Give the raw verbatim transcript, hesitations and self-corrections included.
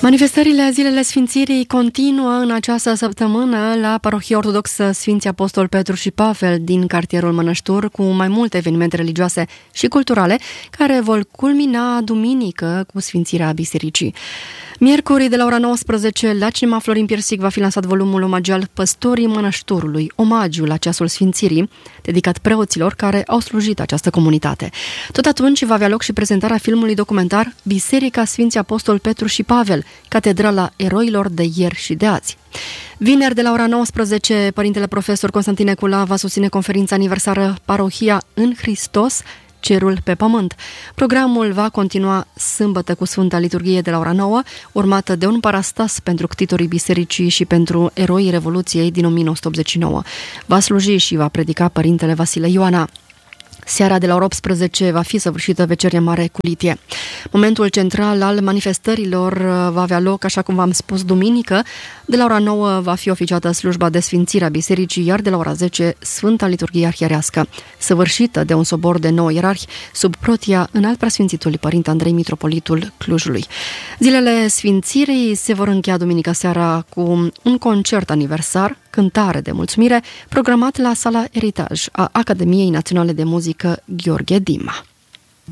Manifestările Zilele Sfințirii continuă în această săptămână la Parohia Ortodoxă Sfinții Apostol Petru și Pavel din cartierul Mănăștur, cu mai multe evenimente religioase și culturale care vor culmina duminică cu sfințirea bisericii. Miercuri, de la ora nouăsprezece, la Cinema Florin Piersic va fi lansat volumul omagial Păstorii Mănășturului, omagiul la ceasul sfințirii, dedicat preoților care au slujit această comunitate. Tot atunci va avea loc și prezentarea filmului documentar Biserica Sfinții Apostol Petru și Pavel, catedrala eroilor de ieri și de azi. Vineri, de la ora nouăsprezece, părintele profesor Constantin Necula va susține conferința aniversară Parohia în Hristos, Cerul pe Pământ. Programul va continua sâmbătă cu Sfânta Liturghie de la ora nouă, urmată de un parastas pentru ctitorii bisericii și pentru eroii Revoluției din o mie nouă sute optzeci și nouă. Va sluji și va predica părintele Vasile Ioana. Seara de la ora optsprezece va fi săvârșită veceria mare cu litie. Momentul central al manifestărilor va avea loc, așa cum v-am spus, duminică. De la ora nouă va fi oficiată slujba de sfințire a bisericii, iar de la ora zece Sfânta Liturghie Arhierească, săvârșită de un sobor de nouă ierarhi sub protia Înaltpreasfințitului Părinte Andrei, Mitropolitul Clujului. Zilele Sfințirii se vor încheia duminică seara cu un concert aniversar, cântare de mulțumire, programat la Sala Eritaj a Academiei Naționale de Muzică Gheorghe Dima.